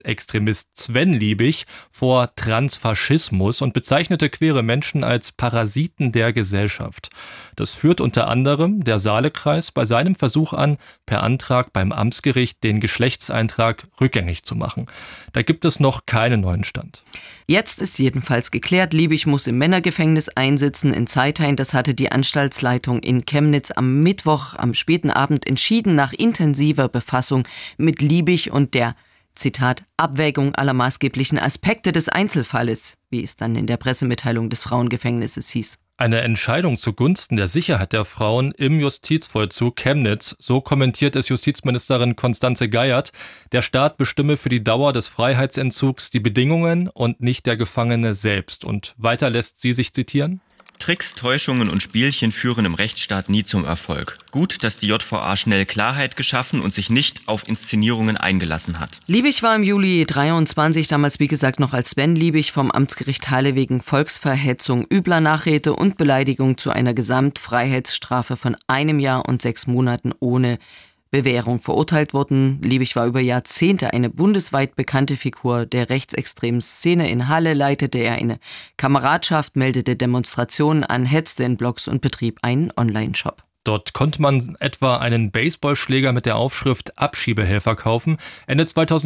Rechtsextremist Sven Liebig vor Transfaschismus und bezeichnete queere Menschen als Parasiten der Gesellschaft. Das führt unter anderem der Saalekreis bei seinem Versuch an, per Antrag beim Amtsgericht den Geschlechtseintrag rückgängig zu machen. Da gibt es noch keinen neuen Stand. Jetzt ist jedenfalls geklärt, Liebig muss im Männergefängnis einsitzen in Zeithain. Das hatte die Anstaltsleitung in Chemnitz am Mittwoch am späten Abend entschieden, nach intensiver Befassung mit Liebig und der, Zitat, Abwägung aller maßgeblichen Aspekte des Einzelfalles, wie es dann in der Pressemitteilung des Frauengefängnisses hieß. Eine Entscheidung zugunsten der Sicherheit der Frauen im Justizvollzug Chemnitz, so kommentiert es Justizministerin Constanze Geiert. Der Staat bestimme für die Dauer des Freiheitsentzugs die Bedingungen und nicht der Gefangene selbst. Und weiter lässt sie sich zitieren: Tricks, Täuschungen und Spielchen führen im Rechtsstaat nie zum Erfolg. Gut, dass die JVA schnell Klarheit geschaffen und sich nicht auf Inszenierungen eingelassen hat. Liebig war im Juli 23, damals wie gesagt noch als Sven Liebig, vom Amtsgericht Halle wegen Volksverhetzung, übler Nachrede und Beleidigung zu einer Gesamtfreiheitsstrafe von 1 Jahr und 6 Monaten ohne Bewährung verurteilt worden. Liebig war über Jahrzehnte eine bundesweit bekannte Figur der rechtsextremen Szene. In Halle leitete er eine Kameradschaft, meldete Demonstrationen an, hetzte in Blogs und betrieb einen Online-Shop. Dort konnte man etwa einen Baseballschläger mit der Aufschrift Abschiebehelfer kaufen. Ende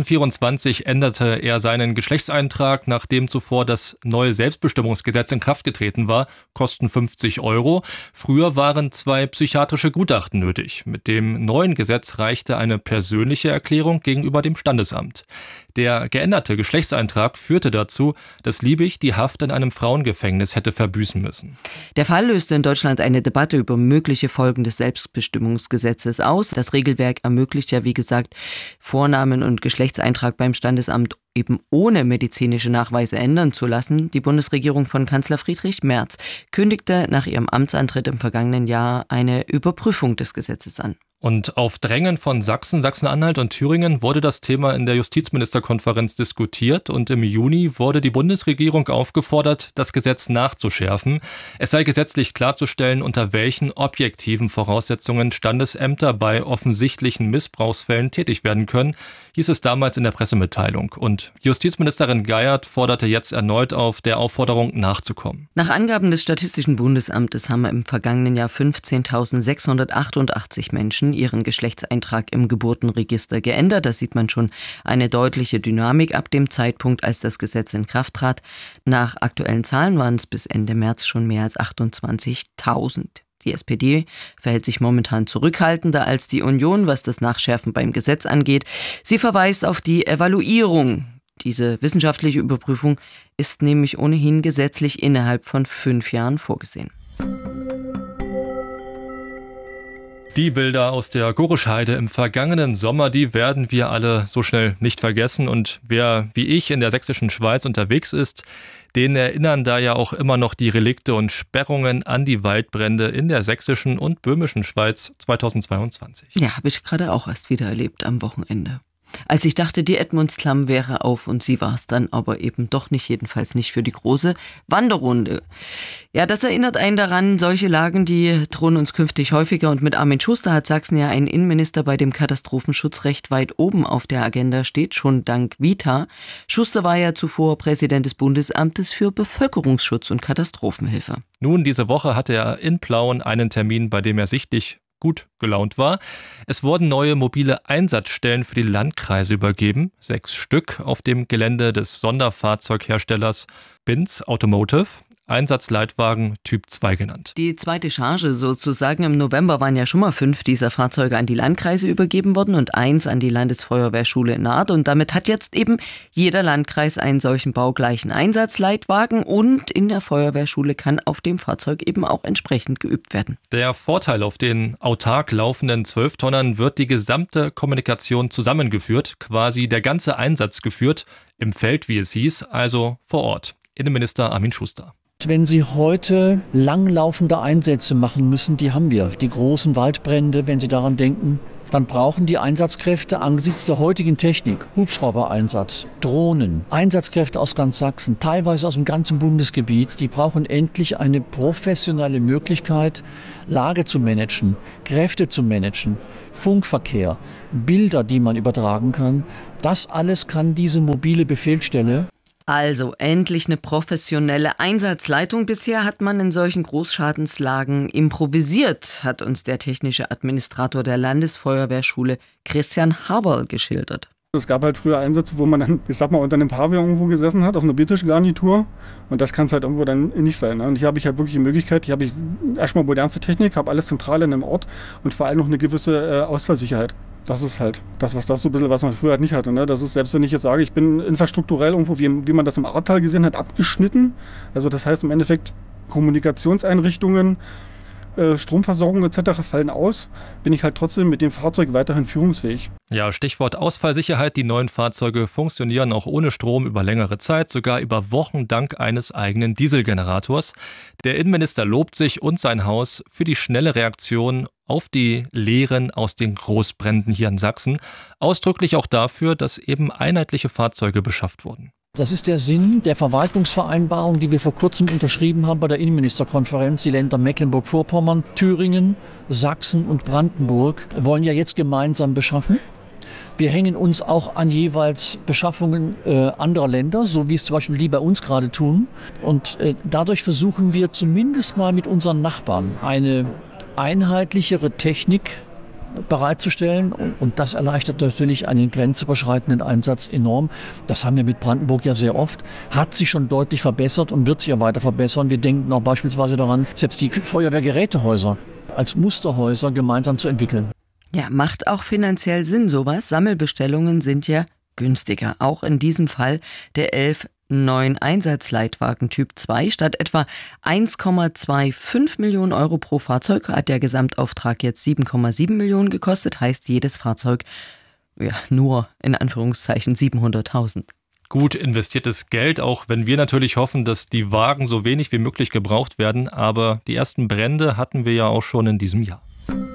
2024 änderte er seinen Geschlechtseintrag, nachdem zuvor das neue Selbstbestimmungsgesetz in Kraft getreten war, kosten 50 €. Früher waren 2 psychiatrische Gutachten nötig. Mit dem neuen Gesetz reichte eine persönliche Erklärung gegenüber dem Standesamt. Der geänderte Geschlechtseintrag führte dazu, dass Liebig die Haft in einem Frauengefängnis hätte verbüßen müssen. Der Fall löste in Deutschland eine Debatte über mögliche Folgen des Selbstbestimmungsgesetzes aus. Das Regelwerk ermöglicht ja, wie gesagt, Vornamen und Geschlechtseintrag beim Standesamt eben ohne medizinische Nachweise ändern zu lassen. Die Bundesregierung von Kanzler Friedrich Merz kündigte nach ihrem Amtsantritt im vergangenen Jahr eine Überprüfung des Gesetzes an. Und auf Drängen von Sachsen, Sachsen-Anhalt und Thüringen wurde das Thema in der Justizministerkonferenz diskutiert und im Juni wurde die Bundesregierung aufgefordert, das Gesetz nachzuschärfen. Es sei gesetzlich klarzustellen, unter welchen objektiven Voraussetzungen Standesämter bei offensichtlichen Missbrauchsfällen tätig werden können, hieß es damals in der Pressemitteilung. Und Justizministerin Geiert forderte jetzt erneut auf, der Aufforderung nachzukommen. Nach Angaben des Statistischen Bundesamtes haben im vergangenen Jahr 15.688 Menschen ihren Geschlechtseintrag im Geburtenregister geändert. Da sieht man schon eine deutliche Dynamik ab dem Zeitpunkt, als das Gesetz in Kraft trat. Nach aktuellen Zahlen waren es bis Ende März schon mehr als 28.000. Die SPD verhält sich momentan zurückhaltender als die Union, was das Nachschärfen beim Gesetz angeht. Sie verweist auf die Evaluierung. Diese wissenschaftliche Überprüfung ist nämlich ohnehin gesetzlich innerhalb von 5 Jahren vorgesehen. Die Bilder aus der Gorischheide im vergangenen Sommer, die werden wir alle so schnell nicht vergessen. Und wer wie ich in der sächsischen Schweiz unterwegs ist, den erinnern da ja auch immer noch die Relikte und Sperrungen an die Waldbrände in der sächsischen und böhmischen Schweiz 2022. Ja, habe ich gerade auch erst wieder erlebt am Wochenende. Als ich dachte, die Edmundsklamm wäre auf und sie war es dann aber eben doch nicht, jedenfalls nicht für die große Wanderrunde. Ja, das erinnert einen daran, solche Lagen, die drohen uns künftig häufiger und mit Armin Schuster hat Sachsen ja einen Innenminister, bei dem Katastrophenschutz recht weit oben auf der Agenda steht, schon dank Vita. Schuster war ja zuvor Präsident des Bundesamtes für Bevölkerungsschutz und Katastrophenhilfe. Nun, diese Woche hatte er in Plauen einen Termin, bei dem er sichtlich gut gelaunt war. Es wurden neue mobile Einsatzstellen für die Landkreise übergeben, 6 Stück auf dem Gelände des Sonderfahrzeugherstellers Binz Automotive. Einsatzleitwagen Typ 2 genannt. Die zweite Charge sozusagen. Im November waren ja schon mal 5 dieser Fahrzeuge an die Landkreise übergeben worden und 1 an die Landesfeuerwehrschule in Naht. Und damit hat jetzt eben jeder Landkreis einen solchen baugleichen Einsatzleitwagen und in der Feuerwehrschule kann auf dem Fahrzeug eben auch entsprechend geübt werden. Der Vorteil: auf den autark laufenden 12-Tonnern wird die gesamte Kommunikation zusammengeführt, quasi der ganze Einsatz geführt, im Feld, wie es hieß, also vor Ort. Innenminister Armin Schuster. Wenn Sie heute langlaufende Einsätze machen müssen, die haben wir. Die großen Waldbrände, wenn Sie daran denken, dann brauchen die Einsatzkräfte angesichts der heutigen Technik, Hubschraubereinsatz, Drohnen, Einsatzkräfte aus ganz Sachsen, teilweise aus dem ganzen Bundesgebiet, die brauchen endlich eine professionelle Möglichkeit, Lage zu managen, Kräfte zu managen, Funkverkehr, Bilder, die man übertragen kann. Das alles kann diese mobile Befehlsstelle. Also endlich eine professionelle Einsatzleitung. Bisher hat man in solchen Großschadenslagen improvisiert, hat uns der technische Administrator der Landesfeuerwehrschule Christian Haberl geschildert. Es gab halt früher Einsätze, wo man dann, ich sag mal, unter einem Pavillon irgendwo gesessen hat, auf einer Biertischgarnitur. Und das kann es halt irgendwo dann nicht sein. Ne? Und hier habe ich halt wirklich die Möglichkeit, hier habe ich erstmal modernste Technik, habe alles zentral in einem Ort und vor allem noch eine gewisse Ausfallsicherheit. Das ist halt das, was man früher halt nicht hatte. Ne? Das ist, selbst wenn ich jetzt sage, ich bin infrastrukturell irgendwo, wie man das im Ahrtal gesehen hat, abgeschnitten. Also das heißt im Endeffekt Kommunikationseinrichtungen, Stromversorgung etc. fallen aus, bin ich halt trotzdem mit dem Fahrzeug weiterhin führungsfähig. Ja, Stichwort Ausfallsicherheit. Die neuen Fahrzeuge funktionieren auch ohne Strom über längere Zeit, sogar über Wochen dank eines eigenen Dieselgenerators. Der Innenminister lobt sich und sein Haus für die schnelle Reaktion auf die Lehren aus den Großbränden hier in Sachsen. Ausdrücklich auch dafür, dass eben einheitliche Fahrzeuge beschafft wurden. Das ist der Sinn der Verwaltungsvereinbarung, die wir vor kurzem unterschrieben haben bei der Innenministerkonferenz. Die Länder Mecklenburg-Vorpommern, Thüringen, Sachsen und Brandenburg wollen ja jetzt gemeinsam beschaffen. Wir hängen uns auch an jeweils Beschaffungen anderer Länder, so wie es zum Beispiel die bei uns gerade tun. Und dadurch versuchen wir zumindest mal mit unseren Nachbarn eine einheitlichere Technik bereitzustellen. Und das erleichtert natürlich einen grenzüberschreitenden Einsatz enorm. Das haben wir mit Brandenburg ja sehr oft. Hat sich schon deutlich verbessert und wird sich ja weiter verbessern. Wir denken auch beispielsweise daran, selbst die Feuerwehrgerätehäuser als Musterhäuser gemeinsam zu entwickeln. Ja, macht auch finanziell Sinn, sowas. Sammelbestellungen sind ja günstiger. Auch in diesem Fall der 11 neuen Einsatzleitwagen Typ 2. Statt etwa 1,25 Millionen Euro pro Fahrzeug hat der Gesamtauftrag jetzt 7,7 Millionen gekostet. Heißt jedes Fahrzeug nur in Anführungszeichen 700.000. Gut investiertes Geld, auch wenn wir natürlich hoffen, dass die Wagen so wenig wie möglich gebraucht werden. Aber die ersten Brände hatten wir ja auch schon in diesem Jahr.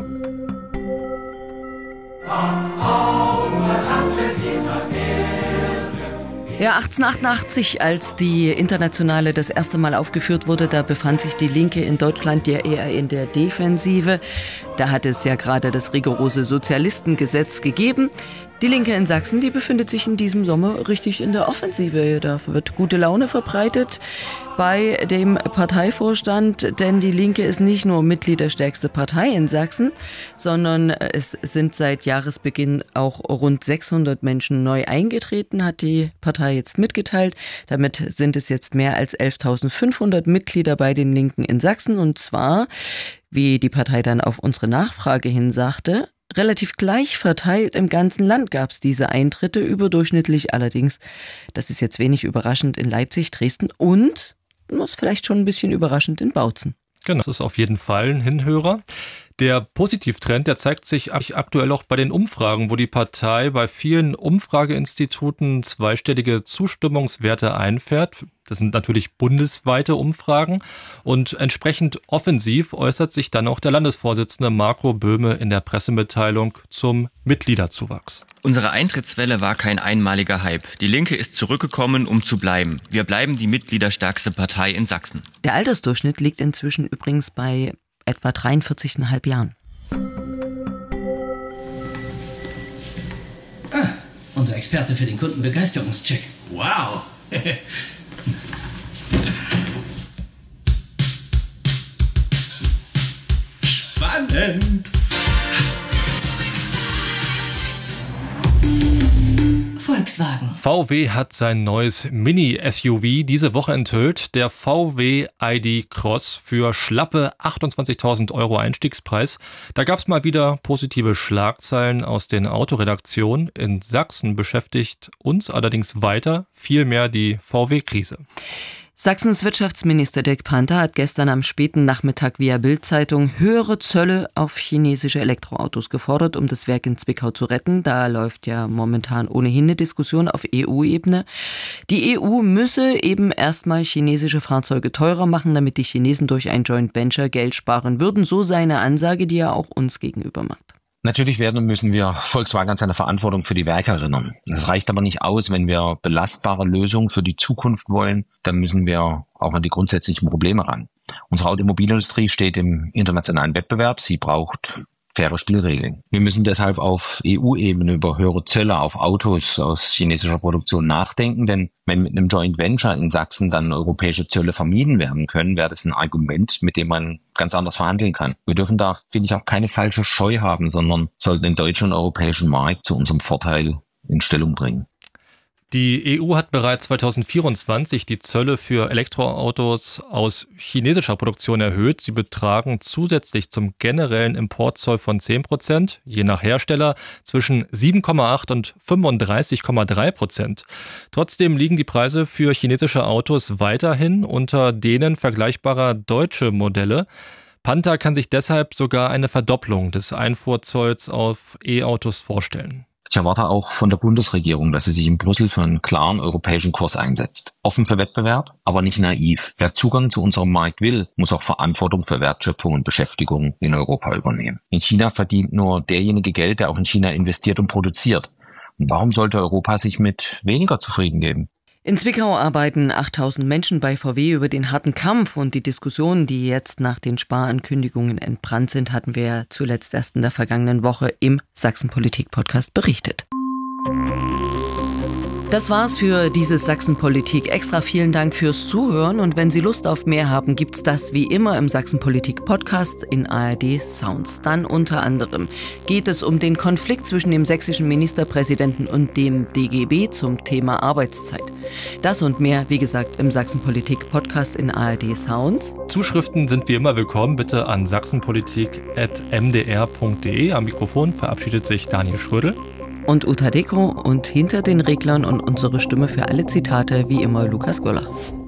Ja, 1888, als die Internationale das erste Mal aufgeführt wurde, da befand sich die Linke in Deutschland ja eher in der Defensive. Da hat es ja gerade das rigorose Sozialistengesetz gegeben. Die Linke in Sachsen, die befindet sich in diesem Sommer richtig in der Offensive. Da wird gute Laune verbreitet bei dem Parteivorstand, denn die Linke ist nicht nur Mitglied der stärksten Partei in Sachsen, sondern es sind seit Jahresbeginn auch rund 600 Menschen neu eingetreten, hat die Partei jetzt mitgeteilt. Damit sind es jetzt mehr als 11.500 Mitglieder bei den Linken in Sachsen, und zwar, wie die Partei dann auf unsere Nachfrage hin sagte, relativ gleich verteilt im ganzen Land gab es diese Eintritte, überdurchschnittlich allerdings, das ist jetzt wenig überraschend, in Leipzig, Dresden und, das ist vielleicht schon ein bisschen überraschend, in Bautzen. Genau, das ist auf jeden Fall ein Hinhörer. Der Positivtrend, der zeigt sich aktuell auch bei den Umfragen, wo die Partei bei vielen Umfrageinstituten zweistellige Zustimmungswerte einfährt. Das sind natürlich bundesweite Umfragen. Und entsprechend offensiv äußert sich dann auch der Landesvorsitzende Marco Böhme in der Pressemitteilung zum Mitgliederzuwachs. Unsere Eintrittswelle war kein einmaliger Hype. Die Linke ist zurückgekommen, um zu bleiben. Wir bleiben die mitgliederstärkste Partei in Sachsen. Der Altersdurchschnitt liegt inzwischen übrigens bei etwa 43,5 Jahren. Unser Experte für den Kundenbegeisterungscheck. Wow! Spannend! Volkswagen. VW hat sein neues Mini-SUV diese Woche enthüllt. Der VW ID Cross für schlappe 28.000 Euro Einstiegspreis. Da gab es mal wieder positive Schlagzeilen aus den Autoredaktionen. In Sachsen beschäftigt uns allerdings weiter vielmehr die VW-Krise. Sachsens Wirtschaftsminister Dirk Panther hat gestern am späten Nachmittag via Bild-Zeitung höhere Zölle auf chinesische Elektroautos gefordert, um das Werk in Zwickau zu retten. Da läuft ja momentan ohnehin eine Diskussion auf EU-Ebene. Die EU müsse eben erstmal chinesische Fahrzeuge teurer machen, damit die Chinesen durch ein Joint Venture Geld sparen würden. So seine Ansage, die er auch uns gegenüber macht. Natürlich werden und müssen wir Volkswagen an seine Verantwortung für die Werke erinnern. Es reicht aber nicht aus, wenn wir belastbare Lösungen für die Zukunft wollen, dann müssen wir auch an die grundsätzlichen Probleme ran. Unsere Automobilindustrie steht im internationalen Wettbewerb, sie braucht faire Spielregeln. Wir müssen deshalb auf EU-Ebene über höhere Zölle auf Autos aus chinesischer Produktion nachdenken, denn wenn mit einem Joint Venture in Sachsen dann europäische Zölle vermieden werden können, wäre das ein Argument, mit dem man ganz anders verhandeln kann. Wir dürfen da, finde ich, auch keine falsche Scheu haben, sondern sollten den deutschen und europäischen Markt zu unserem Vorteil in Stellung bringen. Die EU hat bereits 2024 die Zölle für Elektroautos aus chinesischer Produktion erhöht. Sie betragen zusätzlich zum generellen Importzoll von 10%, je nach Hersteller, zwischen 7,8 und 35,3%. Trotzdem liegen die Preise für chinesische Autos weiterhin unter denen vergleichbarer deutsche Modelle. Panther kann sich deshalb sogar eine Verdopplung des Einfuhrzolls auf E-Autos vorstellen. Ich erwarte auch von der Bundesregierung, dass sie sich in Brüssel für einen klaren europäischen Kurs einsetzt. Offen für Wettbewerb, aber nicht naiv. Wer Zugang zu unserem Markt will, muss auch Verantwortung für Wertschöpfung und Beschäftigung in Europa übernehmen. In China verdient nur derjenige Geld, der auch in China investiert und produziert. Und warum sollte Europa sich mit weniger zufrieden geben? In Zwickau arbeiten 8.000 Menschen bei VW über den harten Kampf und die Diskussionen, die jetzt nach den Sparankündigungen entbrannt sind, hatten wir ja zuletzt erst in der vergangenen Woche im Sachsen-Politik-Podcast berichtet. Das war's für dieses Sachsen-Politik. Extra vielen Dank fürs Zuhören und wenn Sie Lust auf mehr haben, gibt's das wie immer im Sachsen-Politik-Podcast in ARD Sounds. Dann unter anderem geht es um den Konflikt zwischen dem sächsischen Ministerpräsidenten und dem DGB zum Thema Arbeitszeit. Das und mehr, wie gesagt, im Sachsen-Politik-Podcast in ARD Sounds. Zuschriften sind wie immer willkommen, bitte an sachsenpolitik@mdr.de. Am Mikrofon verabschiedet sich Daniel Schrödel und Uta Dekro und hinter den Reglern und unsere Stimme für alle Zitate wie immer Lukas Göller.